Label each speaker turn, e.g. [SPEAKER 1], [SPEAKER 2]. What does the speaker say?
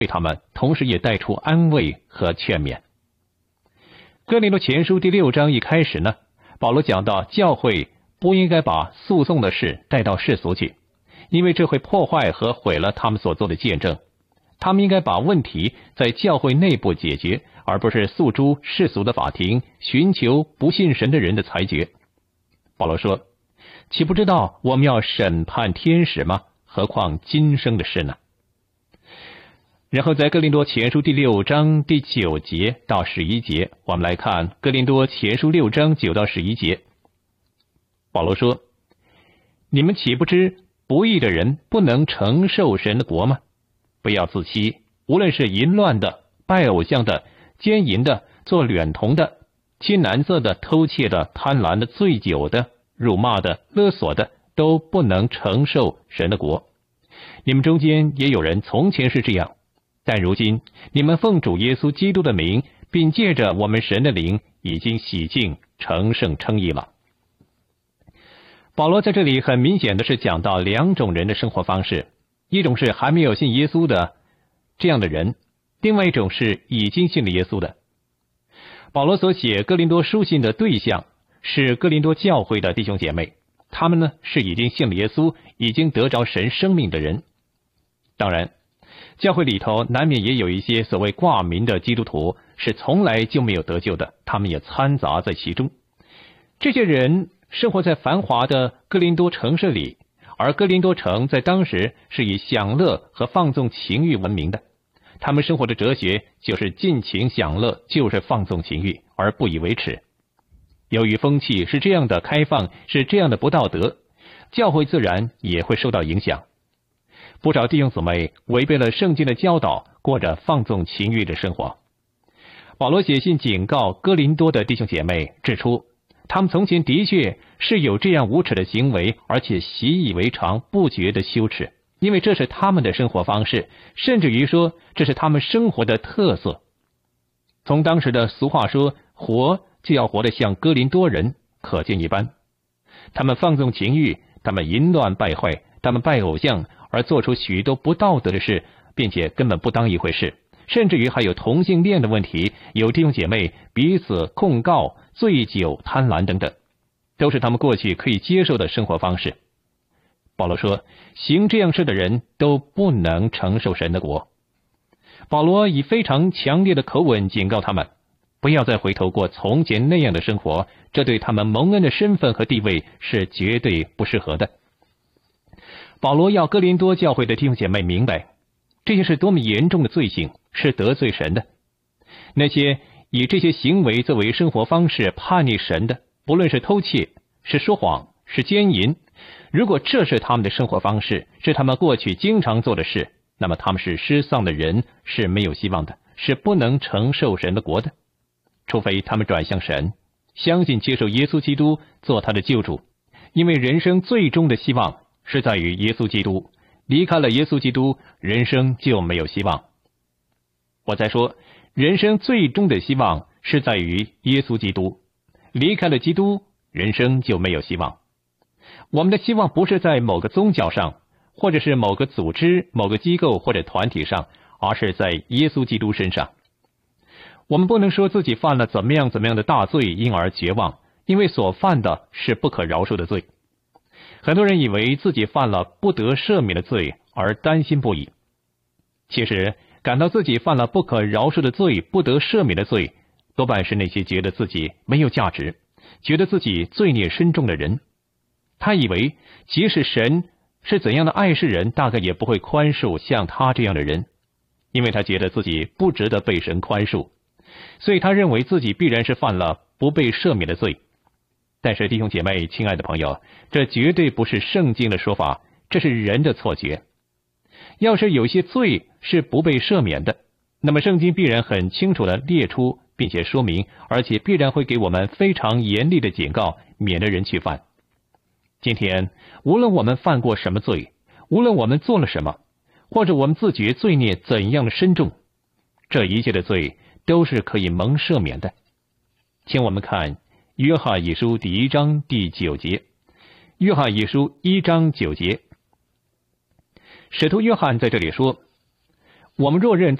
[SPEAKER 1] 对他们同时也带出安慰和劝勉。哥林多前书第6章一开始呢，保罗讲到教会不应该把诉讼的事带到世俗去，因为这会破坏和毁了他们所做的见证。他们应该把问题在教会内部解决，而不是诉诸世俗的法庭，寻求不信神的人的裁决。保罗说，岂不知道我们要审判天使吗？何况今生的事呢？然后在哥林多前书第6章第9节到11节，我们来看哥林多前书6章9到11节。保罗说，你们岂不知不义的人不能承受神的国吗？不要自欺，无论是淫乱的、拜偶像的、奸淫的、做娈童的、亲男色的、偷窃的、贪婪的、醉酒的、辱骂的、勒索的，都不能承受神的国。你们中间也有人从前是这样，但如今你们奉主耶稣基督的名，并借着我们神的灵，已经洗净、成圣、称义了。保罗在这里很明显的是讲到2种人的生活方式，一种是还没有信耶稣的这样的人，另外一种是已经信了耶稣的。保罗所写哥林多书信的对象是哥林多教会的弟兄姐妹，他们呢是已经信了耶稣，已经得着神生命的人。当然，教会里头难免也有一些所谓挂名的基督徒是从来就没有得救的，他们也掺杂在其中。这些人生活在繁华的哥林多城市里，而哥林多城在当时是以享乐和放纵情欲闻名的。他们生活的哲学就是尽情享乐，就是放纵情欲，而不以为耻。由于风气是这样的开放，是这样的不道德，教会自然也会受到影响。不少弟兄姊妹违背了圣经的教导，过着放纵情欲的生活。保罗写信警告哥林多的弟兄姐妹，指出他们从前的确是有这样无耻的行为，而且习以为常，不觉得羞耻，因为这是他们的生活方式，甚至于说这是他们生活的特色。从当时的俗话说，活就要活得像哥林多人，可见一斑。他们放纵情欲，他们淫乱败坏，他们拜偶像，而做出许多不道德的事，并且根本不当一回事，甚至于还有同性恋的问题，有弟兄姐妹彼此控告、醉酒、贪婪等等，都是他们过去可以接受的生活方式。保罗说，行这样事的人都不能承受神的国。保罗以非常强烈的口吻警告他们，不要再回头过从前那样的生活，这对他们蒙恩的身份和地位是绝对不适合的。保罗要哥林多教会的弟兄姐妹明白，这些是多么严重的罪行，是得罪神的。那些以这些行为作为生活方式叛逆神的，不论是偷窃、是说谎、是奸淫，如果这是他们的生活方式，是他们过去经常做的事，那么他们是失丧的人，是没有希望的，是不能承受神的国的。除非他们转向神，相信接受耶稣基督做他的救主，因为人生最终的希望是在于耶稣基督，离开了耶稣基督，人生就没有希望。我再说，人生最终的希望是在于耶稣基督，离开了基督，人生就没有希望。我们的希望不是在某个宗教上，或者是某个组织、某个机构或者团体上，而是在耶稣基督身上。我们不能说自己犯了怎么样的大罪，因而绝望，因为所犯的是不可饶恕的罪。很多人以为自己犯了不得赦免的罪而担心不已，其实感到自己犯了不可饶恕的罪、不得赦免的罪，多半是那些觉得自己没有价值、觉得自己罪孽深重的人。他以为即使神是怎样的爱世人，大概也不会宽恕像他这样的人，因为他觉得自己不值得被神宽恕，所以他认为自己必然是犯了不被赦免的罪。但是弟兄姐妹，亲爱的朋友，这绝对不是圣经的说法，这是人的错觉。要是有些罪是不被赦免的，那么圣经必然很清楚地列出并且说明，而且必然会给我们非常严厉的警告，免得人去犯。今天无论我们犯过什么罪，无论我们做了什么，或者我们自觉罪孽怎样的深重，这一切的罪都是可以蒙赦免的。请我们看约翰一书第1章第9节，约翰一书1章9节，使徒约翰在这里说， 我们若认